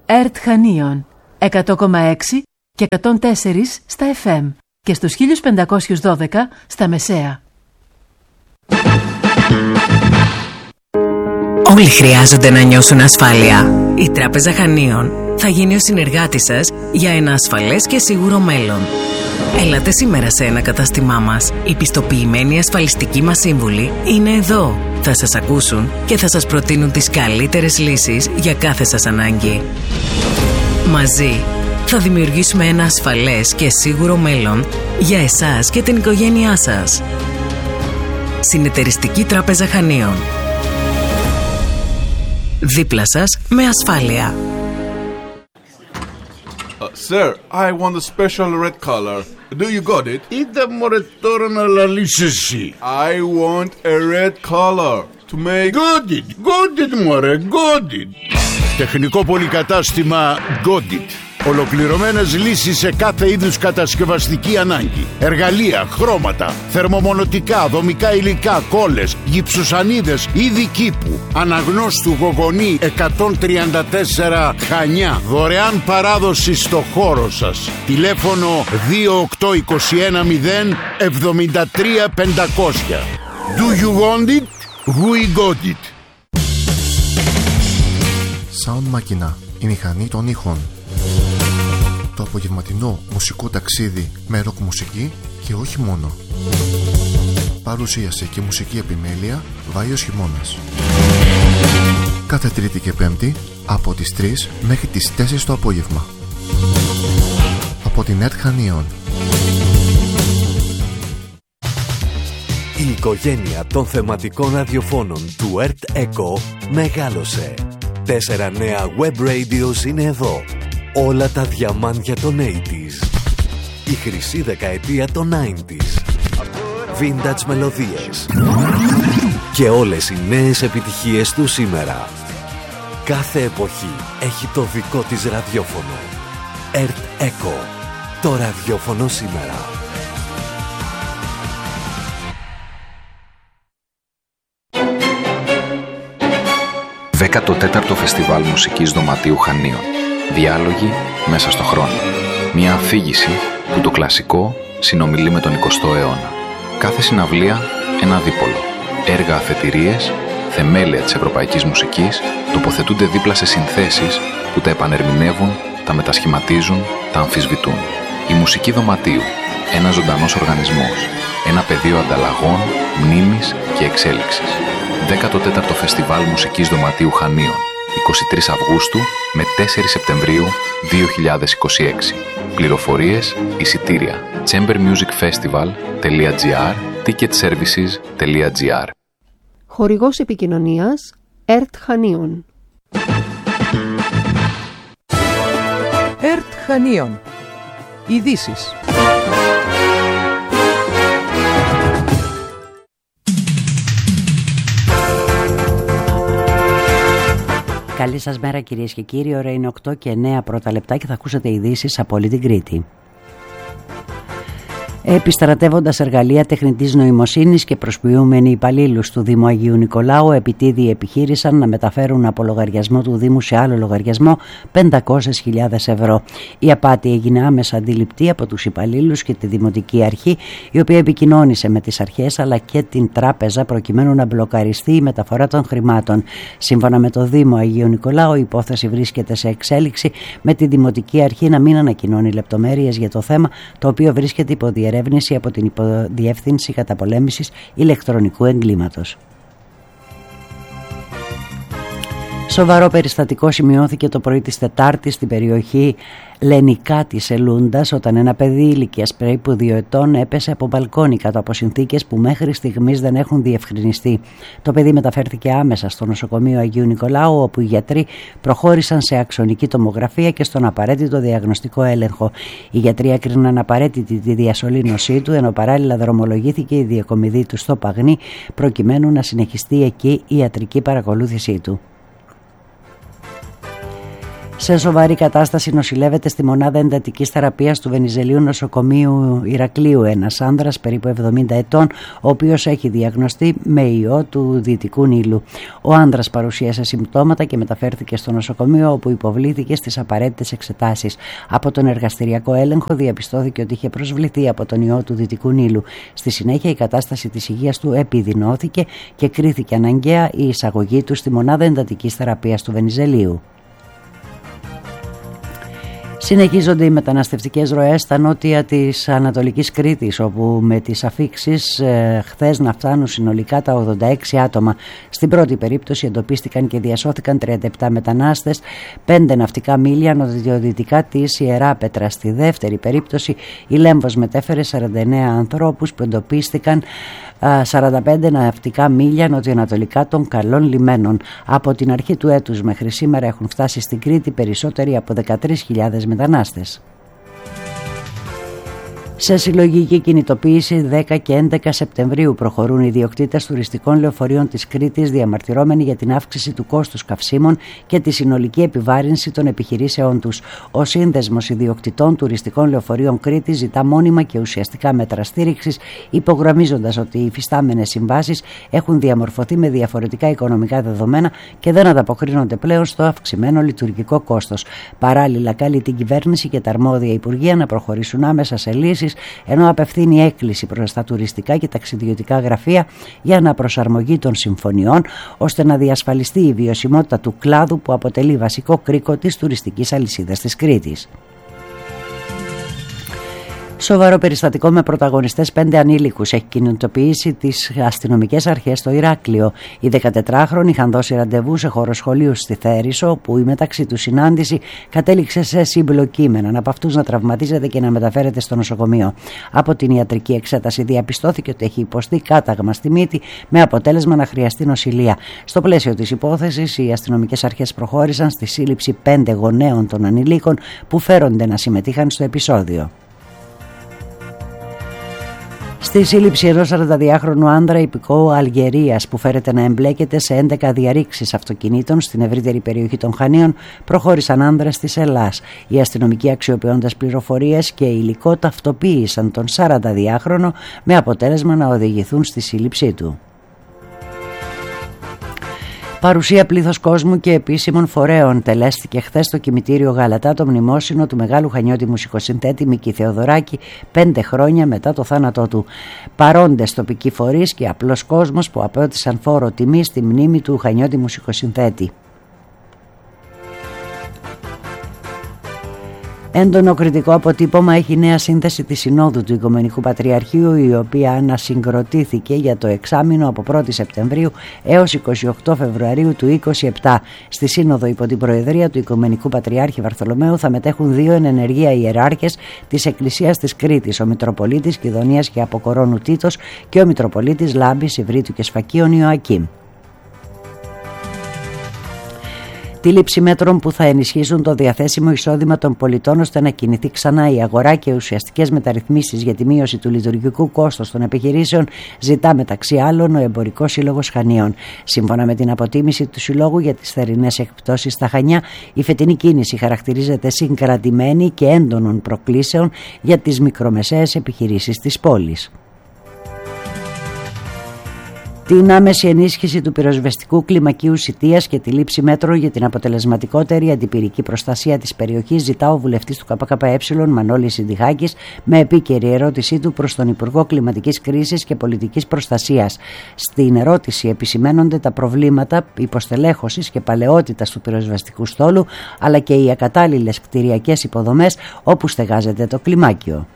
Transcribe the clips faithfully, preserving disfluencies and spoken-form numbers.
ΕΡΤ Χανίων εκατό κόμμα έξι και εκατόν τέσσερα στα εφ εμ και στους χίλια πεντακόσια δώδεκα στα μεσαία. Όλοι χρειάζονται να νιώσουν ασφάλεια. Η Τράπεζα Χανίων θα γίνει ο συνεργάτης σας για ένα ασφαλές και σίγουρο μέλλον. Έλατε σήμερα σε ένα κατάστημά μας. Οι πιστοποιημένοι ασφαλιστικοί μας σύμβουλοι είναι εδώ. Θα σας ακούσουν και θα σας προτείνουν τις καλύτερες λύσεις για κάθε σας ανάγκη. Μαζί θα δημιουργήσουμε ένα ασφαλές και σίγουρο μέλλον για εσάς και την οικογένειά σας. Συνεταιριστική Τράπεζα Χανίων. Δίπλα σας με ασφάλεια. Uh, sir, I want a special red color. Do you got it? Είδα μωρέ τώρα να λαλείς εσύ. I want a red color to make... Got it, got it μωρέ, got it. Τεχνικό πολυκατάστημα Got it. Ολοκληρωμένες λύσεις σε κάθε είδους κατασκευαστική ανάγκη. Εργαλεία, χρώματα, θερμομονωτικά, δομικά υλικά, κόλλες, γυψοσανίδες, είδη κήπου. Αναγνώστου γογονή εκατόν τριάντα τέσσερα Χανιά. Δωρεάν παράδοση στο χώρο σας. Τηλέφωνο δύο οκτώ δύο ένα μηδέν εβδομήντα τρία πεντακόσια. Do you want it? We got it. Sound Μάκινα, η μηχανή των ήχων. Το απογευματινό μουσικό ταξίδι με ροκ μουσική και όχι μόνο. Παρουσίαση και μουσική επιμέλεια Βάιος Χειμώνας. Κάθε Τρίτη και Πέμπτη από τις τρεις μέχρι τις τέσσερις το απόγευμα. Από την ΕΡΤ Χανίων. Η οικογένεια των θεματικών ραδιοφώνων του ΕΡΤ Echo μεγάλωσε. Τέσσερα νέα web radios είναι εδώ. Όλα τα διαμάντια των ογδόντα. Η χρυσή δεκαετία των ενενήντα. Vintage μελωδίες. Και όλες οι νέες επιτυχίες του σήμερα. Κάθε εποχή έχει το δικό της ραδιόφωνο. ΕΡΤ Echo. Το ραδιόφωνο σήμερα. δέκατο τέταρτο Φεστιβάλ Μουσικής Δωματίου Χανίων. Διάλογοι μέσα στο χρόνο. Μια αφήγηση που το κλασικό συνομιλεί με τον εικοστό αιώνα. Κάθε συναυλία ένα δίπολο. Έργα αφετηρίες, θεμέλια της ευρωπαϊκής μουσικής τοποθετούνται δίπλα σε συνθέσεις που τα επανερμηνεύουν, τα μετασχηματίζουν, τα αμφισβητούν. Η μουσική δωματίου. Ένας ζωντανός οργανισμός. Ένα πεδίο ανταλλαγών, μνήμης και εξέλιξης. δέκατο τέταρτο Φεστιβάλ Μουσικής Δωματίου Χανίων. είκοσι τρεις Αυγούστου με τέσσερις Σεπτεμβρίου δύο χιλιάδες είκοσι έξι. Πληροφορίες, εισιτήρια chamber music festival τελεία τζι άρ, ticket services τελεία τζι άρ. Χορηγός επικοινωνίας ΕΡΤ Χανίων. ΕΡΤ Χανίων. Ειδήσεις. Καλή σας μέρα κυρίες και κύριοι, ώρα είναι οκτώ και εννέα πρώτα λεπτά και θα ακούσετε ειδήσεις από όλη την Κρήτη. Επιστρατεύοντας εργαλεία τεχνητής νοημοσύνης και προσποιούμενοι υπαλλήλους του Δήμου Αγίου Νικολάου, επιτίδιοι επιχείρησαν να μεταφέρουν από λογαριασμό του Δήμου σε άλλο λογαριασμό πεντακόσιες χιλιάδες ευρώ. Η απάτη έγινε άμεσα αντιληπτή από τους υπαλλήλους και τη Δημοτική Αρχή, η οποία επικοινώνησε με τις αρχές αλλά και την τράπεζα προκειμένου να μπλοκαριστεί η μεταφορά των χρημάτων. Σύμφωνα με το Δήμο Αγίου Νικολάου, η υπόθεση βρίσκεται σε εξέλιξη, με τη Δημοτική Αρχή να μην ανακοινώνει λεπτομέρειες για το θέμα, το οποίο βρίσκεται υπό διερεύνηση από την Υποδιεύθυνση Καταπολέμησης Ηλεκτρονικού Εγκλήματος. Σοβαρό περιστατικό σημειώθηκε το πρωί της Τετάρτης στην περιοχή Λενικά της Ελούντας, όταν ένα παιδί ηλικίας περίπου δύο ετών έπεσε από μπαλκόνι κάτω από συνθήκες που μέχρι στιγμής δεν έχουν διευκρινιστεί. Το παιδί μεταφέρθηκε άμεσα στο νοσοκομείο Αγίου Νικολάου, όπου οι γιατροί προχώρησαν σε αξονική τομογραφία και στον απαραίτητο διαγνωστικό έλεγχο. Οι γιατροί έκριναν απαραίτητη τη διασωλήνωσή του, ενώ παράλληλα δρομολογήθηκε η διακομιδή του στο Παγνί, προκειμένου να συνεχιστεί εκεί η ιατρική παρακολούθησή του. Σε σοβαρή κατάσταση νοσηλεύεται στη μονάδα εντατικής θεραπείας του Βενιζελίου Νοσοκομείου Ηρακλείου ένας άνδρας περίπου εβδομήντα ετών, ο οποίος έχει διαγνωστεί με ιό του Δυτικού Νείλου. Ο άνδρας παρουσίασε συμπτώματα και μεταφέρθηκε στο νοσοκομείο, όπου υποβλήθηκε στις απαραίτητες εξετάσεις. Από τον εργαστηριακό έλεγχο διαπιστώθηκε ότι είχε προσβληθεί από τον ιό του Δυτικού Νείλου. Στη συνέχεια η κατάσταση της υγείας του επιδεινώθηκε και κρίθηκε αναγκαία η εισαγωγή του στη μονάδα εντατικής θεραπείας του Βενιζελίου. Συνεχίζονται οι μεταναστευτικές ροές στα νότια της Ανατολικής Κρήτης, όπου με τις αφίξεις ε, χθες να φτάνουν συνολικά τα ογδόντα έξι άτομα. Στην πρώτη περίπτωση εντοπίστηκαν και διασώθηκαν τριάντα επτά μετανάστες, πέντε ναυτικά μίλια νοτιοδυτικά της Ιεράπετρας. Στη δεύτερη περίπτωση η Λέμβος μετέφερε σαράντα εννέα ανθρώπους που εντοπίστηκαν σαράντα πέντε ναυτικά μίλια νοτιοανατολικά των Καλών Λιμένων. Από την αρχή του έτους μέχρι σήμερα έχουν φτάσει στην Κρήτη περισσότεροι από δεκατρείς χιλιάδες μετανάστες. Σε συλλογική κινητοποίηση δέκα και έντεκα Σεπτεμβρίου προχωρούν οι ιδιοκτήτες τουριστικών λεωφορείων της Κρήτης, διαμαρτυρώμενοι για την αύξηση του κόστους καυσίμων και τη συνολική επιβάρυνση των επιχειρήσεών τους. Ο Σύνδεσμος Ιδιοκτητών Τουριστικών Λεωφορείων Κρήτης ζητά μόνιμα και ουσιαστικά μέτρα στήριξης, υπογραμμίζοντας ότι οι υφιστάμενες συμβάσεις έχουν διαμορφωθεί με διαφορετικά οικονομικά δεδομένα και δεν ανταποκρίνονται πλέον στο αυξημένο λειτουργικό κόστος. Παράλληλα, καλεί την κυβέρνηση και τα αρμόδια υπουργεία να προχωρήσουν άμεσα σε λύσεις, ενώ απευθύνει έκκληση προς τα τουριστικά και ταξιδιωτικά γραφεία για αναπροσαρμογή των συμφωνιών, ώστε να διασφαλιστεί η βιωσιμότητα του κλάδου που αποτελεί βασικό κρίκο της τουριστικής αλυσίδας της Κρήτης. Σοβαρό περιστατικό με πρωταγωνιστές πέντε ανήλικους έχει κινητοποιήσει τις αστυνομικές αρχές στο Ηράκλειο. Οι δεκατετράχρονοι είχαν δώσει ραντεβού σε χώρο σχολείου στη Θέρισο, όπου η μεταξύ του συνάντηση κατέληξε σε συμπλοκή, με έναν από αυτούς να τραυματίζεται και να μεταφέρεται στο νοσοκομείο. Από την ιατρική εξέταση διαπιστώθηκε ότι έχει υποστεί κάταγμα στη μύτη, με αποτέλεσμα να χρειαστεί νοσηλεία. Στο πλαίσιο της υπόθεσης, οι αστυνομικές αρχές προχώρησαν στη σύλληψη πέντε γονέων των ανηλίκων που φέρονται να συμμετείχαν στο επεισόδιο. Στη σύλληψη ενός σαρανταδυάχρονου άνδρα υπηκόου Αλγερίας που φέρεται να εμπλέκεται σε έντεκα διαρρήξεις αυτοκινήτων στην ευρύτερη περιοχή των Χανίων προχώρησαν άνδρες της Ελλάς. Οι αστυνομικοί, αξιοποιώντας πληροφορίες και υλικό, ταυτοποίησαν τον σαρανταδυάχρονο με αποτέλεσμα να οδηγηθούν στη σύλληψή του. Παρουσία πλήθος κόσμου και επίσημων φορέων τελέστηκε χθες στο κημητήριο Γαλατά το μνημόσυνο του μεγάλου Χανιώτη μουσικοσυνθέτη Μίκη Θεοδωράκη, πέντε χρόνια μετά το θάνατό του. Παρόντες τοπικοί φορείς και απλός κόσμος που απέωτισαν φόρο τιμή στη μνήμη του Χανιώτη μουσικοσυνθέτη. Έντονο κριτικό αποτύπωμα έχει η νέα σύνθεση της Συνόδου του Οικουμενικού Πατριαρχείου, η οποία ανασυγκροτήθηκε για το εξάμηνο από πρώτη Σεπτεμβρίου έως είκοσι οκτώ Φεβρουαρίου του είκοσι επτά. Στη Σύνοδο υπό την Προεδρία του Οικουμενικού Πατριάρχη Βαρθολομαίου θα μετέχουν δύο εν ενεργεία ιεράρχες της Εκκλησίας της Κρήτης, ο Μητροπολίτης Κιδωνίας και Αποκορώνου Τίτος και ο Μητροπολίτης Λάμπης, Ιβρίτου και Σφακίων Ιωακήμ. Τη λήψη μέτρων που θα ενισχύσουν το διαθέσιμο εισόδημα των πολιτών ώστε να κινηθεί ξανά η αγορά και ουσιαστικές μεταρρυθμίσεις για τη μείωση του λειτουργικού κόστους των επιχειρήσεων ζητά μεταξύ άλλων ο Εμπορικός Σύλλογος Χανίων. Σύμφωνα με την αποτίμηση του Συλλόγου για τις θερινές εκπτώσεις στα Χανιά, η φετινή κίνηση χαρακτηρίζεται συγκρατημένη και έντονων προκλήσεων για τις μικρομεσαίες επιχειρήσεις της πόλης. Την άμεση ενίσχυση του πυροσβεστικού κλιμακίου σιτείας και τη λήψη μέτρων για την αποτελεσματικότερη αντιπυρική προστασία της περιοχής ζητά ο βουλευτής του ΚΚΕ Μανώλης Συντιχάκης με επίκαιρη ερώτησή του προς τον Υπουργό Κλιματικής Κρίσης και Πολιτικής Προστασίας. Στην ερώτηση επισημαίνονται τα προβλήματα υποστελέχωσης και παλαιότητας του πυροσβεστικού στόλου, αλλά και οι ακατάλληλες κτηριακές υποδομές όπου στεγάζεται το κλιμάκιο.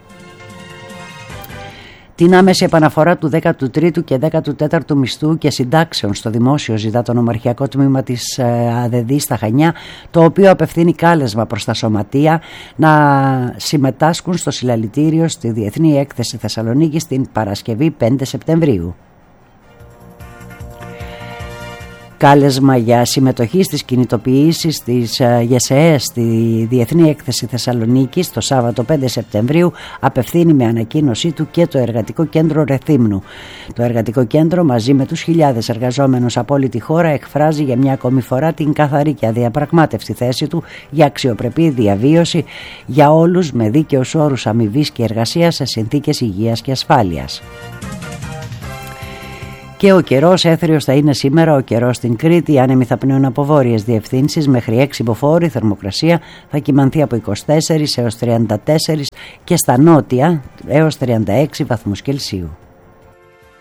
Την άμεση επαναφορά του δέκατου τρίτου και δέκατου τέταρτου μισθού και συντάξεων στο δημόσιο ζητά το νομαρχιακό τμήμα της ΑΔΔ στα Χανιά, το οποίο απευθύνει κάλεσμα προς τα σωματεία να συμμετάσχουν στο συλλαλητήριο στη Διεθνή Έκθεση Θεσσαλονίκης την Παρασκευή πέντε Σεπτεμβρίου. Κάλεσμα για συμμετοχή στις κινητοποιήσεις της ΓΕΣΕΕ στη Διεθνή Έκθεση Θεσσαλονίκης το Σάββατο πέντε Σεπτεμβρίου απευθύνει με ανακοίνωσή του και το Εργατικό Κέντρο Ρεθύμνου. Το Εργατικό Κέντρο μαζί με τους χιλιάδες εργαζόμενους από όλη τη χώρα εκφράζει για μια ακόμη φορά την καθαρή και αδιαπραγμάτευτη θέση του για αξιοπρεπή διαβίωση για όλους με δίκαιους όρους αμοιβής και εργασίας σε συνθήκες υγείας και ασφάλειας. Και ο καιρός έθριος θα είναι σήμερα ο καιρός στην Κρήτη. Οι άνεμοι θα πνέουν από βόρειες διευθύνσεις μέχρι έξι μποφόρ. Η θερμοκρασία θα κυμανθεί από είκοσι τέσσερα έως τριάντα τέσσερα και στα νότια έως τριάντα έξι βαθμούς Κελσίου.